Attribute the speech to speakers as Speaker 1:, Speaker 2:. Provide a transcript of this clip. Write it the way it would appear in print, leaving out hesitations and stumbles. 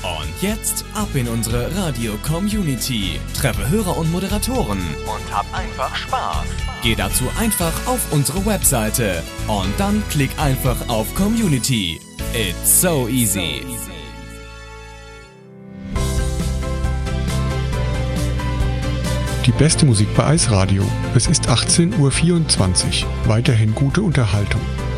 Speaker 1: Und jetzt ab in unsere Radio-Community. Treffe Hörer und Moderatoren und hab einfach Spaß. Geh dazu einfach auf unsere Webseite und dann klick einfach auf Community. It's so easy.
Speaker 2: Die beste Musik bei Eisradio. Es ist 18:24 Uhr. Weiterhin gute Unterhaltung.